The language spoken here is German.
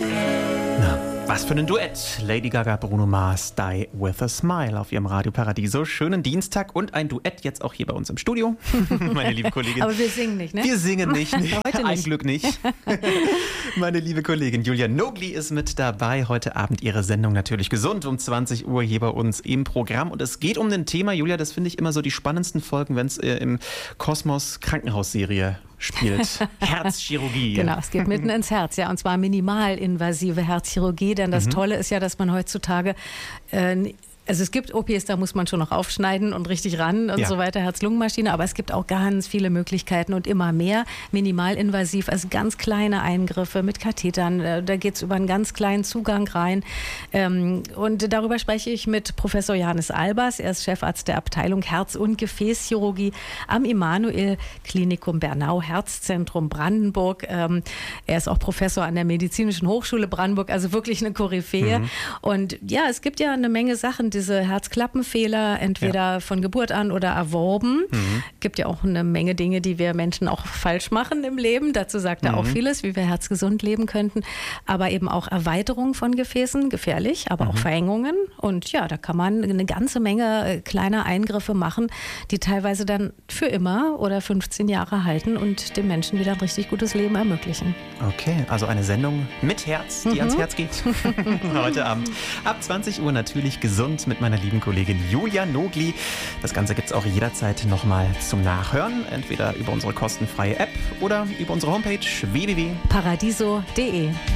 Na, was für ein Duett. Lady Gaga, Bruno Mars, Die With A Smile auf ihrem Radio Paradiso. Schönen Dienstag und ein Duett jetzt auch hier bei uns im Studio. Meine liebe Kollegin. Aber wir singen nicht, ne? Wir singen nicht. Nee, Heute nicht. Ein Glück nicht. Meine liebe Kollegin Julia Nogli ist mit dabei. Heute Abend ihre Sendung Natürlich gesund um 20 Uhr hier bei uns im Programm. Und es geht um ein Thema, Julia, das finde ich immer so die spannendsten Folgen, wenn es im Kosmos Krankenhausserie spielt. Herzchirurgie. Genau, es geht mitten ins Herz, ja, und zwar minimalinvasive Herzchirurgie, denn das Tolle ist ja, dass man heutzutage also es gibt OPs, da muss man schon noch aufschneiden und richtig ran und so weiter, Herz-Lungen-Maschine, aber es gibt auch ganz viele Möglichkeiten und immer mehr minimalinvasiv, also ganz kleine Eingriffe mit Kathetern, da geht es über einen ganz kleinen Zugang rein und darüber spreche ich mit Professor Johannes Albers, er ist Chefarzt der Abteilung Herz- und Gefäßchirurgie am Immanuel-Klinikum Bernau, Herzzentrum Brandenburg. Er ist auch Professor an der Medizinischen Hochschule Brandenburg, also wirklich eine Koryphäe. Und ja, es gibt ja eine Menge Sachen, diese Herzklappenfehler, entweder von Geburt an oder erworben. Gibt ja auch eine Menge Dinge, die wir Menschen auch falsch machen im Leben. Dazu sagt er auch vieles, wie wir herzgesund leben könnten. Aber eben auch Erweiterung von Gefäßen, gefährlich, aber auch Verengungen. Und ja, da kann man eine ganze Menge kleiner Eingriffe machen, die teilweise dann für immer oder 15 Jahre halten und dem Menschen wieder ein richtig gutes Leben ermöglichen. Okay, also eine Sendung mit Herz, die ans Herz geht. Heute Abend ab 20 Uhr natürlich gesund mit meiner lieben Kollegin Julia Nogli. Das Ganze gibt es auch jederzeit nochmal zum Nachhören, entweder über unsere kostenfreie App oder über unsere Homepage www.paradiso.de.